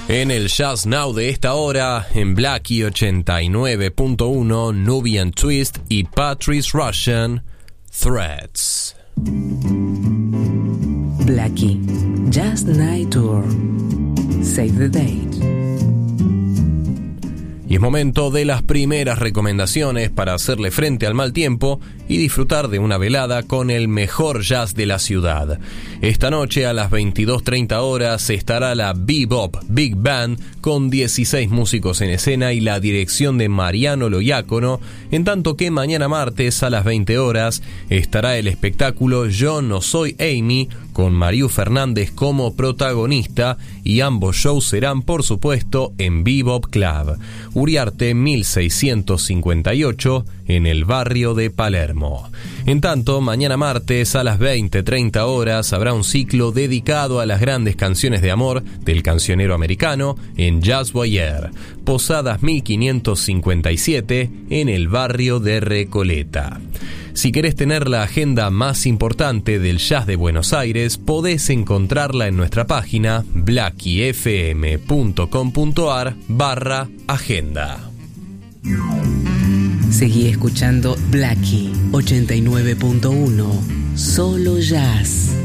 En el Jazz Now de esta hora, en Blackie 89.1, Nubian Twist y Patrice Rushen, Threats. Blackie, Jazz Night Tour. Save the date. Y es momento de las primeras recomendaciones para hacerle frente al mal tiempo y disfrutar de una velada con el mejor jazz de la ciudad. Esta noche a las 22:30 horas estará la Bebop Big Band con 16 músicos en escena y la dirección de Mariano Loiácono, en tanto que mañana martes a las 20 horas estará el espectáculo Yo no soy Amy con Mariú Fernández como protagonista, y ambos shows serán por supuesto en Bebop Club, Uriarte 1658, en el barrio de Palermo. En tanto, mañana martes a las 20:30 horas habrá un ciclo dedicado a las grandes canciones de amor del cancionero americano en Jazz Boyer, Posadas 1557, en el barrio de Recoleta. Si querés tener la agenda más importante del jazz de Buenos Aires, podés encontrarla en nuestra página blackiefm.com.ar/agenda. Seguí escuchando Blackie 89.1, solo jazz.